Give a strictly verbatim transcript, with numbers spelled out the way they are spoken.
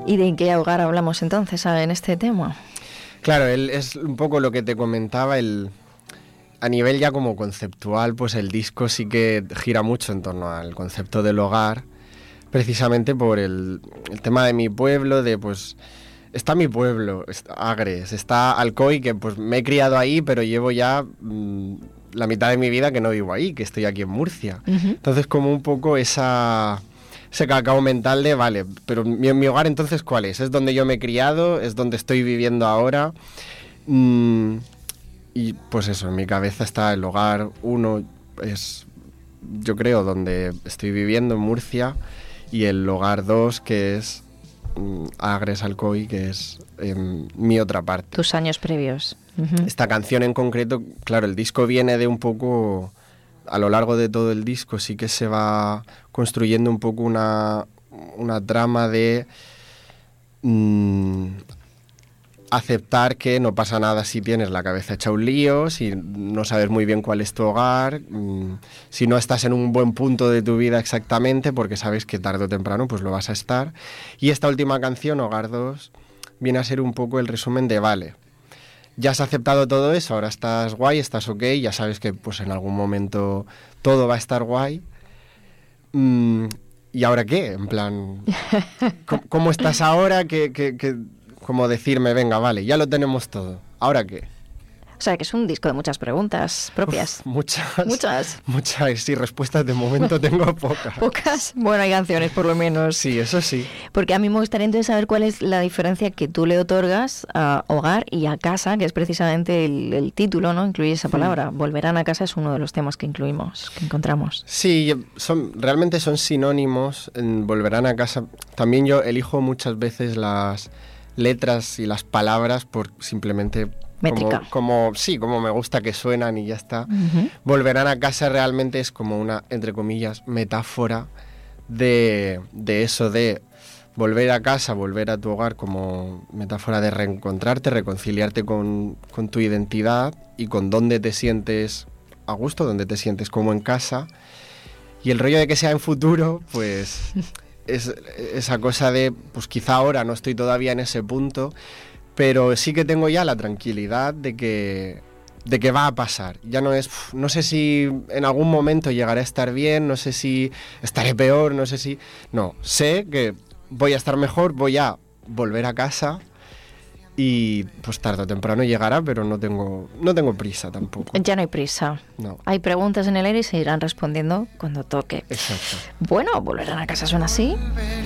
¿Y de qué hogar hablamos entonces en este tema? Claro, él es un poco lo que te comentaba, el, a nivel ya como conceptual, pues el disco sí que gira mucho en torno al concepto del hogar, precisamente por el, el tema de mi pueblo, de pues... Está mi pueblo, está Agres, está Alcoy, que pues me he criado ahí, pero llevo ya mmm, la mitad de mi vida que no vivo ahí, que estoy aquí en Murcia. Uh-huh. Entonces como un poco esa, ese cacao mental de, vale, pero mi, mi hogar entonces ¿cuál es? Es donde yo me he criado, es donde estoy viviendo ahora. Mm, y pues eso, en mi cabeza está el hogar uno, es yo creo donde estoy viviendo en Murcia, y el hogar dos que es... Agres, Alcoy, que es eh, mi otra parte. Tus años previos. Uh-huh. Esta canción en concreto, claro, el disco viene de un poco, a lo largo de todo el disco sí que se va construyendo un poco una, una trama de mmm, aceptar que no pasa nada si tienes la cabeza hecha un lío, si no sabes muy bien cuál es tu hogar, mmm, si no estás en un buen punto de tu vida exactamente, porque sabes que tarde o temprano pues lo vas a estar. Y esta última canción, Hogar dos, viene a ser un poco el resumen de, vale, ya has aceptado todo eso, ahora estás guay, estás ok, ya sabes que pues en algún momento todo va a estar guay. Mmm, ¿y ahora qué? En plan, ¿cómo, cómo estás ahora? ¿Qué, qué, qué? Como decirme, venga, vale, ya lo tenemos todo, ¿ahora qué? O sea, que es un disco de muchas preguntas propias. Uf, muchas. Muchas. Muchas, sí, respuestas de momento tengo pocas. ¿Pocas? Bueno, hay canciones por lo menos. Sí, eso sí. Porque a mí me gustaría entonces saber cuál es la diferencia que tú le otorgas a hogar y a casa, que es precisamente el, el título, ¿no? Incluye esa palabra. Mm. Volverán a casa es uno de los temas que incluimos, que encontramos. Sí, son, realmente son sinónimos. En Volverán a casa. También yo elijo muchas veces las letras y las palabras por simplemente métrica. Como, como sí, como me gusta que suenan y ya está. Uh-huh. Volverán a casa realmente es como una, entre comillas, metáfora de, de eso, de volver a casa, volver a tu hogar, como metáfora de reencontrarte, reconciliarte con, con tu identidad y con dónde te sientes a gusto, dónde te sientes como en casa. Y el rollo de que sea en futuro, pues... es esa cosa de, pues quizá ahora no estoy todavía en ese punto, pero sí que tengo ya la tranquilidad de que, de que va a pasar. Ya no es, no sé si en algún momento llegaré a estar bien, no sé si estaré peor, no sé si... No, sé que voy a estar mejor, voy a volver a casa y pues tarde o temprano llegará, pero no tengo, no tengo prisa tampoco. Ya no hay prisa. No. Hay preguntas en el aire y se irán respondiendo cuando toque. Exacto. Bueno, Volverán a casa suena así.